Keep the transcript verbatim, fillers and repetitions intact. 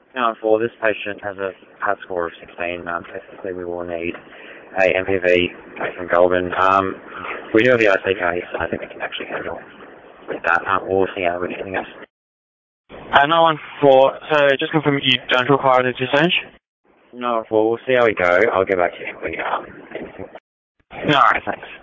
Now, for this patient has a P A T score of sixteen. Um, technically, we will need a M P V from Goulburn. Um, we do have the I C case, so I think we can actually handle with that. Um, we'll see how with anything else. Uh, no one for, so just confirm you don't require it at this stage? No, well, we'll see how we go. I'll get back to you if we um, anything. Alright, thanks.